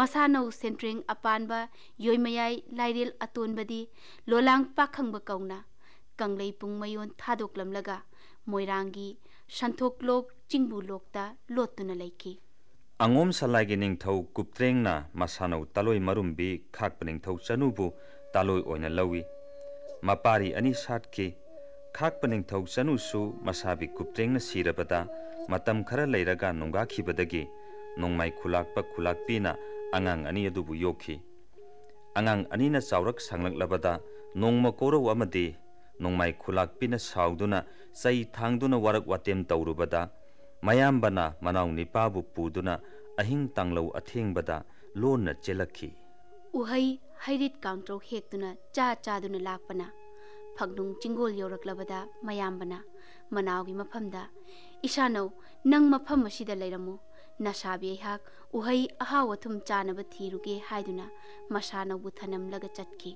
ꯃꯁꯥꯅꯧ ꯁꯦꯟꯇ꯭ꯔꯦꯡ ꯑꯄꯥꯟꯕ ꯌꯣꯏꯃꯌꯥꯏ ꯂꯥꯏꯔꯦꯜ ꯑꯇꯣꯟꯕꯗꯤ ꯂꯣꯂꯥꯡ ꯄꯥꯈꯪꯕ ꯀꯧꯅ ꯀꯪꯂꯩ ꯄꯨꯡ ꯃꯌꯣꯟ ꯊꯥꯗꯣꯛꯂꯝꯂꯒ ꯃꯣꯏꯔꯥꯡꯒꯤ ꯁꯟꯊꯣꯛꯂꯣꯛ ꯆꯤꯡꯕꯨꯂꯣꯛꯇ ꯂꯣꯠꯇꯨꯅ ꯂꯩꯈꯤ꯫ ꯑꯉꯣꯝ ꯁꯂꯥꯏꯒꯤ ꯅꯤꯡꯊꯧ ꯀꯨꯞꯇ꯭ꯔꯦꯡꯅ ꯃꯁꯥꯅꯧ ꯇꯥꯂꯣꯏ ꯃꯔꯨꯝꯕꯤ ꯈꯥꯛꯄ ꯅꯤꯡꯊꯧ ꯆꯅꯨꯕꯨ ꯇꯥꯂꯣꯏ ꯑꯣꯏꯅ ꯂꯧꯏ꯫ ꯃꯄꯥꯔꯤ ꯑꯅꯤ ꯁꯥꯠꯈꯤ꯫ ꯈꯥꯛꯄ ꯅꯤꯡꯊꯧ ꯆꯅꯨꯁꯨ ꯃꯁꯥꯕꯤ ꯀꯨꯞꯇ꯭ꯔꯦꯡꯅ ꯁꯤꯔꯕꯗ ꯃꯇꯝ ꯈꯔ ꯂꯩꯔꯒ ꯅꯣꯡꯒꯥꯈꯤꯕꯗꯒꯤ ꯅꯣꯡꯃꯥꯏ ꯈꯨꯂꯥꯛꯄ ꯈꯨꯂꯥꯛꯄꯤꯅ ꯑꯉꯥꯡ ꯑꯅꯤ ꯑꯗꯨꯕꯨ ꯌꯣꯛꯈꯤ꯫ ꯑꯉꯥꯡ ꯑꯅꯤꯅ ꯆꯥꯎꯔꯛ ꯁꯥꯡꯂꯛꯂꯕꯗ ꯅꯣꯡꯃ ꯀꯣꯔꯧ ꯑꯃꯗꯤ ꯅꯣꯡꯃꯥꯏ ꯈꯨꯂꯥꯛꯄꯤꯅ ꯁꯥꯎꯗꯨꯅ ꯆꯩ ꯊꯥꯡꯗꯨꯅ ꯋꯥꯔꯛ ꯋꯥꯇꯦꯝ ꯇꯧꯔꯨꯕꯗ ꯃꯌꯥꯝꯕꯅ ꯃꯅꯥꯎ ꯅꯤꯄꯥꯕꯨ ꯄꯨꯗꯨꯅ ꯑꯍꯤꯡ ꯇꯥꯡꯂꯧ ꯑꯊꯦꯡꯕꯗ ꯂꯣꯟꯅ ꯆꯦꯜꯂꯛꯈꯤ꯫ ꯎꯍꯩ ꯍꯩꯔꯤꯠ ꯀꯥꯡꯇ꯭ꯔꯧ ꯍꯦꯛꯇꯨꯅ ꯆꯥꯗꯨꯅ ꯂꯥꯛꯄꯅ ꯐꯛꯅꯨꯡ ꯆꯤꯡꯒꯣꯜ ꯌꯧꯔꯛꯂꯕꯗ ꯃꯌꯥꯝꯕꯅ ꯃꯅꯥꯎꯒꯤ ꯃꯐꯝꯗ ꯏꯁꯥꯅꯧ ꯅꯪ ꯃꯐꯝ ꯑꯁꯤꯗ ꯂꯩꯔꯝꯃꯨ, ꯅꯁꯥꯕꯤ ꯑꯩꯍꯥꯛ ꯎꯍꯩ ꯑꯍꯥꯎ ꯑꯊꯨꯝ ꯆꯥꯅꯕ ꯊꯤꯔꯨꯒꯦ ꯍꯥꯏꯗꯨꯅ ꯃꯁꯥꯅꯧꯕꯨ ꯊꯅꯝꯂꯒ ꯆꯠꯈꯤ꯫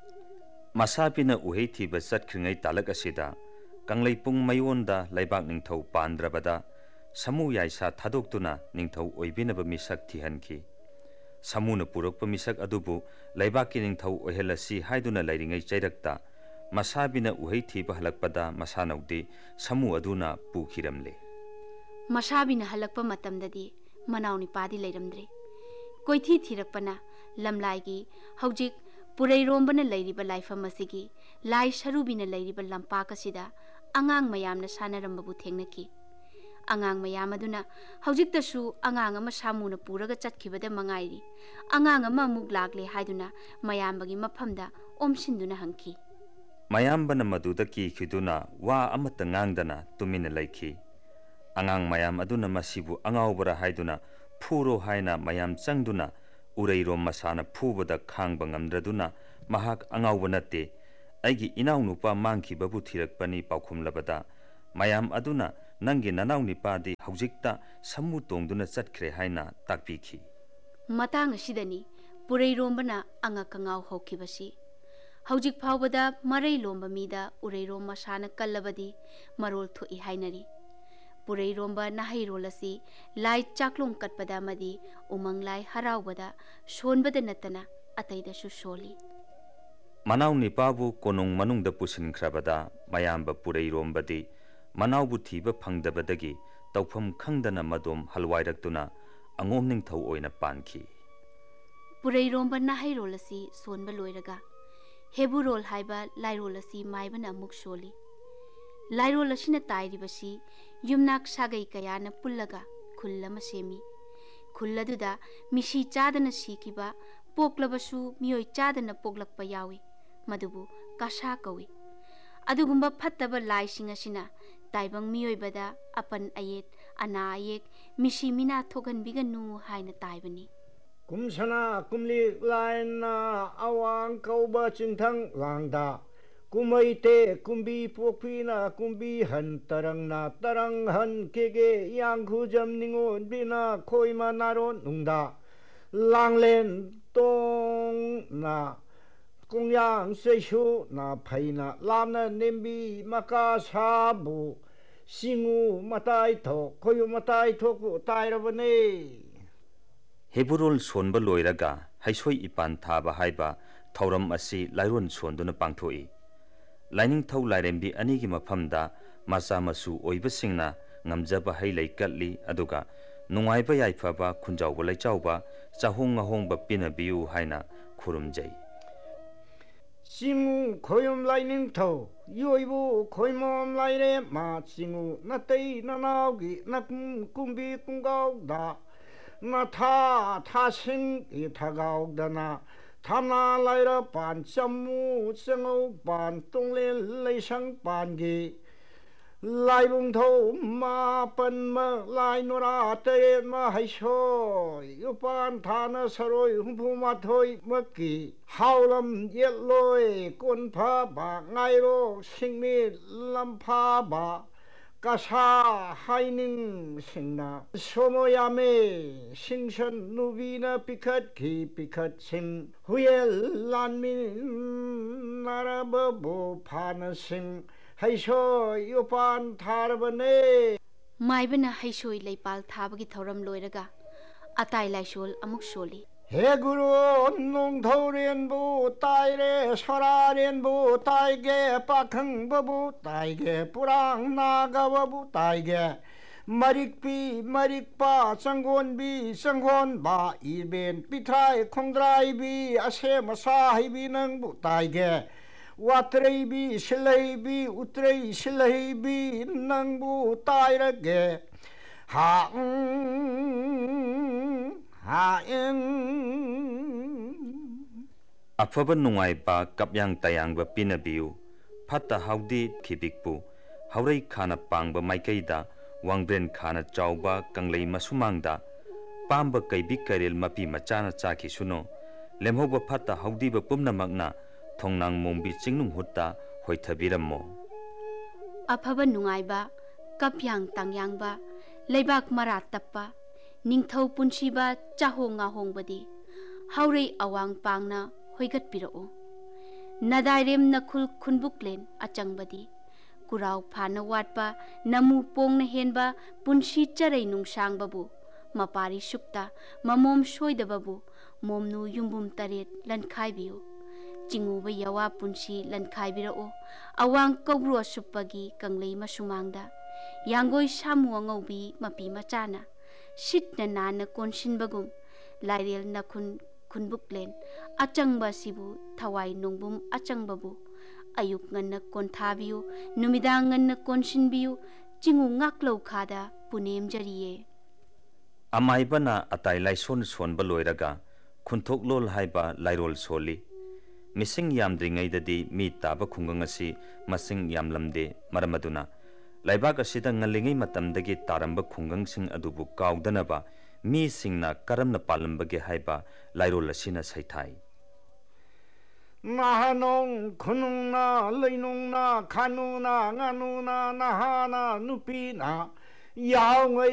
ꯃꯁꯥꯕꯤꯅ ꯎꯍꯩ ꯊꯤꯕ ꯆꯠꯈ꯭ꯔꯤꯉꯩ ꯇꯥꯂꯛ ꯑꯁꯤꯗ ꯀꯪꯂꯩꯄꯨꯡ ꯃꯌꯣꯟꯗ ꯂꯩꯕꯥꯛ ꯅꯤꯡꯊꯧ ꯄꯥꯟꯗ꯭ꯔꯕꯗ ꯁꯃꯨ ꯌꯥꯏꯁꯥ ꯊꯥꯗꯣꯛꯇꯨꯅ ꯅꯤꯡꯊꯧ ꯑꯣꯏꯕꯤꯅꯕ ꯃꯤꯁꯛ ꯊꯤꯍꯟꯈꯤ꯫ ꯁꯃꯨꯅ ꯄꯨꯔꯛꯄ ꯃꯤꯁꯛ ꯑꯗꯨꯕꯨ ꯂꯩꯕꯥꯛꯀꯤ ꯅꯤꯡꯊꯧ ꯑꯣꯏꯍꯜꯂꯁꯤ ꯍꯥꯏꯗꯨꯅ ꯂꯩꯔꯤꯉꯩ ꯆꯩꯔꯛꯇ ꯃꯁꯥꯕꯤꯅ ꯎꯍꯩ ꯊꯤꯕ ꯍꯜꯂꯛꯄꯗ ꯃꯁꯥꯅꯧꯗꯤ ꯁꯃꯨ ꯑꯗꯨꯅ ꯄꯨꯈꯤꯔꯝꯂꯦ꯫ ꯃꯁꯥꯕꯤꯅ ꯍꯜꯂꯛꯄ ꯃꯇꯝꯗꯗꯤ ꯃꯅꯥꯎ ꯅꯤꯄꯥꯗꯤ ꯂꯩꯔꯝꯗ꯭ꯔꯦ꯫ ꯀꯣꯏꯊꯤ ꯊꯤꯔꯛꯄꯅ ꯂꯝꯂꯥꯏꯒꯤ ꯍꯧꯖꯤꯛ ꯄꯨꯔꯩꯔꯣꯝꯕꯅ ꯂꯩꯔꯤꯕ ꯂꯥꯏꯐꯝ ꯑꯁꯤꯒꯤ ꯂꯥꯏ ꯁꯔꯨꯕꯤꯅ ꯂꯩꯔꯤꯕ ꯂꯝꯄꯥꯛ ꯑꯁꯤꯗ ꯑꯉꯥꯡ ꯃꯌꯥꯝꯅ ꯁꯥꯟꯅꯔꯝꯕꯕꯨ ꯊꯦꯡꯅꯈꯤ꯫ ꯑꯉꯥꯡ ꯃꯌꯥꯝ ꯑꯗꯨꯅ ꯍꯧꯖꯤꯛꯇꯁꯨ ꯑꯉꯥꯡ ꯑꯃ ꯁꯥꯃꯨꯅ ꯄꯨꯔꯒ ꯆꯠꯈꯤꯕꯗ ꯃꯉꯥꯏꯔꯤ, ꯑꯉꯥꯡ ꯑꯃ ꯑꯃꯨꯛ ꯂꯥꯛꯂꯦ ꯍꯥꯏꯗꯨꯅ ꯃꯌꯥꯝꯕꯒꯤ ꯃꯐꯝꯗ ꯑꯣꯝꯁꯤꯟꯗꯨꯅ ꯍꯪꯈꯤ꯫ ꯃꯌꯥꯝꯕꯅ ꯃꯗꯨꯗ ꯀꯤꯈꯤꯗꯨꯅ ꯋꯥ ꯑꯃꯠꯇ ꯉꯥꯡꯗꯅ ꯇꯨꯃꯤꯟꯅ ꯂꯩꯈꯤ꯫ ꯑꯉꯥꯡ ꯃꯌꯥꯝ ꯑꯗꯨꯅ ꯃꯁꯤꯕꯨ ꯑꯉꯥꯎꯕꯔ ꯍꯥꯏꯗꯨꯅ ꯐꯨꯔꯣ ꯍꯥꯏꯅ ꯃꯌꯥꯝ ꯆꯪꯗꯨꯅ ꯎꯔꯩꯔꯣꯝ ꯃꯁꯥꯅ ꯐꯨꯕꯗ ꯈꯥꯡꯕ ꯉꯝꯗ꯭ꯔꯗꯨꯅ ꯃꯍꯥꯛ ꯑꯉꯥꯎꯕ ꯅꯠꯇꯦ, ꯑꯩꯒꯤ ꯏꯅꯥꯎꯅꯨꯄꯥ ꯃꯥꯡꯈꯤꯕꯕꯨ ꯊꯤꯔꯛꯄꯅꯤ ꯄꯥꯎꯈꯨꯝꯂꯕꯗ ꯃꯌꯥꯝ ꯑꯗꯨꯅ ꯅꯪꯒꯤ ꯅꯅꯥꯎ ꯅꯤꯄꯥꯗꯤ ꯍꯧꯖꯤꯛꯇ ꯁꯃꯨ ꯇꯣꯡꯗꯨꯅ ꯆꯠꯈ꯭ꯔꯦ ꯍꯥꯏꯅ ꯇꯥꯛꯄꯤꯈꯤ꯫ ꯃꯇꯥꯡ ꯑꯁꯤꯗꯅꯤ ꯄꯨꯔꯩꯔꯣꯝꯕꯅ ꯑꯉꯛ ꯑꯉꯥꯎ ꯍꯧꯈꯤꯕꯁꯤ꯫ ꯍꯧꯖꯤꯛ ꯐꯥꯎꯕꯗ ꯃꯔꯩ ꯂꯣꯝꯕ ꯃꯤꯗ ꯎꯔꯩꯔꯣꯝ ꯃꯁꯥꯅ ꯀꯜꯂꯕꯗꯤ ꯃꯔꯣꯜ ꯊꯣꯛꯏ ꯍꯥꯏꯅꯔꯤ꯫ ꯄꯨꯔꯩꯔꯣꯝꯕ ꯅꯥꯍꯩꯔꯣꯜ ꯑꯁꯤ ꯂꯥꯏ ꯆꯥꯛꯂꯣꯡ ꯀꯠꯄꯗ ꯑꯃꯗꯤ ꯎꯃꯪ ꯂꯥꯏ ꯍꯔꯥꯎꯕꯗ ꯁꯣꯟꯕꯗ ꯅꯠꯇꯅ ꯑꯇꯩꯗꯁꯨ ꯁꯣꯜꯂꯤ꯫ ꯃꯅꯥꯎ ꯅꯤꯄꯥꯕꯨ ꯀꯣꯅꯨꯡ ꯃꯅꯨꯡꯗ ꯄꯨꯁꯤꯟꯈ꯭ꯔꯕꯗ ꯃꯌꯥꯝꯕ ꯄꯨꯔꯩꯔꯣꯝꯕꯗꯤ ꯃꯅꯥꯎꯕꯨ ꯊꯤꯕ ꯐꯪꯗꯕꯗꯒꯤ ꯇꯧꯐꯝ ꯈꯪꯗꯅ ꯃꯗꯣꯝ ꯍꯜꯋꯥꯏꯔꯛꯇꯨꯅ ꯑꯉꯣꯝ ꯅꯤꯡꯊꯧ ꯑꯣꯏꯅ ꯄꯥꯟꯈꯤ꯫ ꯄꯨꯔꯩꯔꯣꯝꯕ ꯅꯥꯍꯩꯔꯣꯜ ꯑꯁꯤ ꯁꯣꯟꯕ ꯂꯣꯏꯔꯒ ꯍꯦꯕꯨꯔꯣꯜ ꯍꯥꯏꯕ ꯂꯥꯏꯔꯣꯜ ꯑꯁꯤ ꯃꯥꯏꯕꯅ ꯑꯃꯨꯛ ꯁꯣꯜꯂꯤ꯫ ꯂꯥꯏꯔꯣꯜ ꯑꯁꯤꯅ ꯇꯥꯏꯔꯤꯕꯁꯤ ꯌꯨꯝꯅꯥꯛ ꯁꯥꯒꯩ ꯀꯌꯥꯅ ꯄꯨꯜꯂꯒ ꯈꯨꯜ ꯑꯃ ꯁꯦꯝꯃꯤ꯫ ꯈꯨꯜ ꯑꯗꯨꯗ ꯃꯤꯁꯤ ꯆꯥꯗꯅ ꯁꯤꯈꯤꯕ, ꯄꯣꯛꯂꯕꯁꯨ ꯃꯤꯑꯣꯏ ꯆꯥꯗꯅ ꯄꯣꯛꯂꯛꯄ ꯌꯥꯎꯏ, ꯃꯗꯨꯕꯨ ꯀꯁꯥ ꯀꯧꯏ꯫ ꯑꯗꯨꯒꯨꯝꯕ ꯐꯠꯇꯕ ꯂꯥꯏꯁꯤꯡ ꯑꯁꯤꯅ ꯇꯥꯏꯕꯪ ꯃꯤꯑꯣꯏꯕꯗ ꯑꯄꯟ ꯑꯌꯦꯠ ꯑꯅꯥ ꯑꯌꯦꯛ ꯃꯤꯁꯤ ꯃꯤꯅꯥ ꯊꯣꯛꯍꯟꯕꯤꯒꯅꯨ ꯍꯥꯏꯅ ꯇꯥꯏꯕꯅꯤ꯫ ꯀꯨꯝꯁꯅꯥ ꯀꯨꯝꯂꯤꯛ ꯂꯥꯏꯅ ꯑꯋꯥꯡ ꯀꯧꯕ ꯆꯤꯡꯊꯪ ꯂꯥꯡꯗ ꯀꯨꯝꯃꯩꯇꯦ ꯀꯨꯝꯕꯤ ꯄꯣꯛꯄꯤꯅ ꯀꯨꯝꯕꯤ ꯍꯟ ꯇꯔꯪꯅ ꯇꯔꯪ ꯍꯟ ꯀꯦꯒꯦ ꯌꯥꯡꯈꯨꯖꯝ ꯅꯤꯉꯣꯟꯕꯤꯅ ꯈꯣꯏꯃ ꯅꯥꯔꯣꯟ ꯅꯨꯡꯗ ꯂꯥꯡꯂꯦꯟ ꯇꯣꯡꯅ ꯀꯣꯡꯌꯥꯡ ꯆꯩꯁꯨꯅ ꯐꯩꯅ ꯂꯥꯞꯅ ꯅꯦꯝꯕꯤ ꯃꯀꯥ ꯁꯥꯕꯨ ꯆꯤꯡꯉꯨ ꯃꯇꯥꯏ ꯊꯣꯛ ꯈꯣꯏꯌꯨ ꯃꯇꯥꯏ ꯊꯣꯛꯄꯨ ꯇꯥꯏꯔꯕꯅꯦ꯫ ꯍꯦꯕꯨꯔꯣꯜ ꯁꯣꯟꯕ ꯂꯣꯏꯔꯒ ꯍꯩꯁꯣꯏ ꯏꯄꯥꯟ ꯊꯥꯕ ꯍꯥꯏꯕ ꯊꯧꯔꯝ ꯑꯁꯤ ꯂꯥꯏꯔꯣꯟ ꯁꯣꯟꯗꯨꯅ ꯄꯥꯡꯊꯣꯛꯏ꯫ ꯂꯥꯏꯅꯤꯡꯊꯧ ꯂꯥꯏꯔꯦꯝꯕꯤ ꯑꯅꯤꯒꯤ ꯃꯐꯝꯗ ꯃꯆꯥ ꯃꯁꯨ ꯑꯣꯏꯕꯁꯤꯡꯅ ꯉꯝꯖꯕ ꯍꯩ ꯂꯩ ꯀꯠꯂꯤ, ꯑꯗꯨꯒ ꯅꯨꯡꯉꯥꯏꯕ ꯌꯥꯏꯐꯕ ꯈꯨꯟꯖꯥꯎꯕ ꯂꯩꯆꯥꯎꯕ ꯆꯥꯍꯣꯡ ꯉꯥꯍꯣꯡꯕ ꯄꯤꯅꯕꯤꯌꯨ ꯍꯥꯏꯅ ꯈꯨꯔꯨꯝꯖꯩ꯫ ꯆꯤꯡꯉꯨ ꯈꯣꯏꯌꯨꯝ ꯂꯥꯏꯅꯤꯡꯊꯧ ꯌꯣꯏꯕꯨ ꯈꯣꯏꯃꯣꯝ ꯂꯥꯏꯔꯦꯝꯃ ꯆꯤꯡꯉꯨ ꯅꯇꯩ ꯅꯅꯥꯎꯒꯤ ꯅꯀꯨꯝ ꯀꯨꯝꯕꯤ ꯀꯨꯡꯒꯥꯎꯗ ꯅꯊꯥ ꯊꯥꯁꯤꯡꯒꯤ ꯊꯒꯥꯎꯗꯅ ꯊꯝꯅꯥ ꯂꯥꯏꯔꯞ ꯄꯥꯟ ꯆꯝꯃꯨ ꯆꯉꯧ ꯄꯥꯟ ꯇꯣꯡꯂꯦꯟ ꯂꯩꯁꯪ ꯄꯥꯟꯒꯤ ꯂꯥꯏꯕꯨꯡꯊꯧ ꯃꯥꯄꯟꯃꯛ ꯂꯥꯏ ꯅꯣꯔꯥ ꯇꯔꯦꯠꯃ ꯍꯩꯁꯣꯏ ꯎꯄꯥꯟ ꯊꯥꯅ ꯁꯔꯣꯏ 64 ꯍꯥꯎꯂꯝ ꯌꯦꯠꯂꯣꯏ ꯀꯣꯟꯐꯥꯕ ꯉꯥꯏꯔꯣꯛ ꯁꯤꯡꯃꯤꯠ ꯂꯝꯐꯥꯕ ꯀꯁꯥ ꯍꯥꯏꯅꯤꯡꯁꯤꯡꯅ ꯁꯣꯃꯣꯌꯥꯃꯦ ꯁꯤꯡꯁꯟ ꯅꯨꯕꯤꯅ ꯄꯤꯈꯠꯈꯤ ꯄꯤꯈꯠꯁꯤꯡ ꯍꯨꯌꯦꯜ ꯂꯥꯟꯃꯤꯟꯅꯔꯕꯕꯨ ꯐꯥꯅꯁꯤꯡ ꯍꯩꯁꯣꯏ ꯎꯄꯥꯟ ꯊꯥꯔꯕꯅꯦ꯫ ꯃꯥꯏꯕꯅ ꯍꯩꯁꯣꯏ ꯂꯩꯄꯥꯜ ꯊꯥꯕꯒꯤ ꯊꯧꯔꯝ ꯂꯣꯏꯔꯒ ꯑꯇꯥꯏ ꯂꯥꯏꯁꯣꯜ ꯑꯃꯨꯛ ꯁꯣꯜꯂꯤ꯫ 해구로 농토련부 따이래 설아련부 따이게 빠坑버부 따이게 뿌랑 나가버부 따이게 머릭비 머릭바 정곤비 정곤바 이벤 비트라이 콩드라이비 아세마사이비 능부 따이게 와트레이비 실레이비 우트레이 실레이비 능부 따이르게 Afaba nungaiba kapyang tayangba pinabiu phata haudi khibikpu haurai khana pangba maikaida wangbren khana chauba kanglei masumangda pamba kaibi karel mapi machana chaki suno lemhoba phata haudi ba pumna magna thongnang mombi chingnung hutta hoithabirammo Afaba nungaiba kapyang tangyangba leibak mara tappa ningthau punchiba chahonga hongbadi haurei awang pangna hoigat pirao nadairem nakhul khunbuklen achangbadi kurau phana watpa namu pongna henba punchi charei nungsang babu mapari sukta mamom soida babu momnu yumbum taret lankhai biu chinguba yawa punchi lankhai birao awang kobro suppagi kanglei masumangda yanggoi samu ngaubi mapi machana sitna nana konsinbagum lairel nakhun khunbuklen achangba sibu thawai nongbum achangbabu ayuk nganna konthabiu numidang nganna konsinbiu chingu ngaklo khada punem jariye amaibana atai laison sonba loiraga khunthok lol haiba lairol soli mising yamdringai dadi mi taba khungang asi masing yamlamde maramaduna laibak asida ngalingai matamdagi taramba khungangsing adubu kaudanaba mi singna karamna palambage haiba lairol asina saithai 나하농 근웅나 레이농나 가누나 나누나 나하나 누피나 야옹의